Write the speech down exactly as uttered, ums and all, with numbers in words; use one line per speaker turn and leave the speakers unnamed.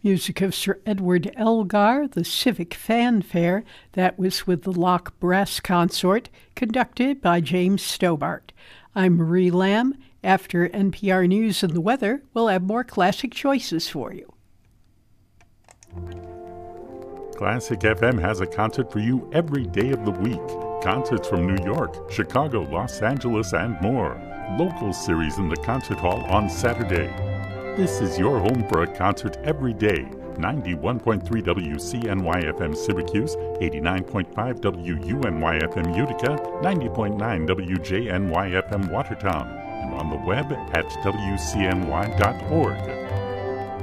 Music of Sir Edward Elgar, the Civic Fanfare, that was with the Loch Brass Consort, conducted by James Stobart. I'm Marie Lamb. After N P R News and the weather, we'll have more classic choices for you.
Classic F M has a concert for you every day of the week. Concerts from New York, Chicago, Los Angeles, and more. Local series in the concert hall on Saturday. This is your home for a concert every day. ninety-one point three W C N Y F M Syracuse, eighty-nine point five W U N Y F M Utica, ninety point nine W J N Y F M Watertown, and on the web at W C N Y dot org.